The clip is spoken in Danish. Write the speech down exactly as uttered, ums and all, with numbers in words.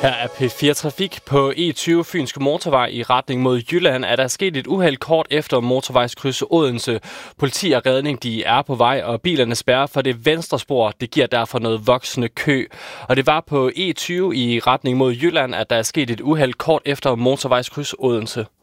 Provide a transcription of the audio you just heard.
Her er P fire Trafik. På E tyve Fynske Motorvej i retning mod Jylland er der sket et uheld kort efter motorvejskryds Odense. Politi og redning de er på vej, og bilerne spærrer for det venstre spor. Det giver derfor noget voksende kø. Og det var på E tyve i retning mod Jylland, at der er sket et uheld kort efter motorvejskryds Odense.